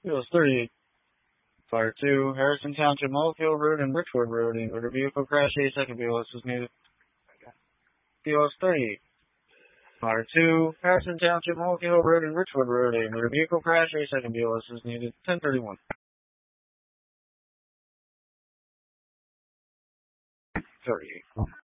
BOS 38. Fire 2, Harrison Township, Molefield Road, and Richwood Road. A motor vehicle crash. A second BOS is needed. BOS 38. Fire 2, Harrison Township, Molefield Road, and Richwood Road. A motor vehicle crash. A second BOS is needed. 1031. 38.